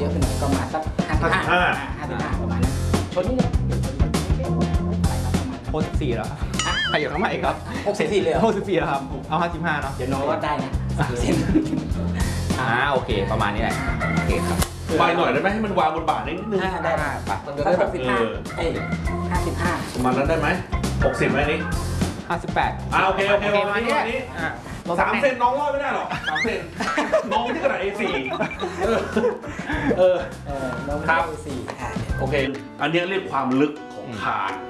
เยอะไปหน่อยก็มาสัก55ประมาณนั้นชนนี่เลยอะไรครับประมาณ 64แล้วครับขยับเข้ามาอีกครับ 64เลย 64แล้วครับเอา55เนาะเดี๋ยวน้องลดได้นะ3 เซนโอเคประมาณนี้แหละโอเคครับไปหน่อยได้ไหมให้มันวางบนบ่านิดนึงได้มันจะได้แบบ55 ประมาณนั้นได้ไหม60ไหมนี่ 58 โอเคประมาณนี้3 เซนน้องรอดไม่ได้หรอก3 เซนน้องที่กระดาษ A4 น้องครับ A4 โอเคอันนี้เรียกความลึกของคาน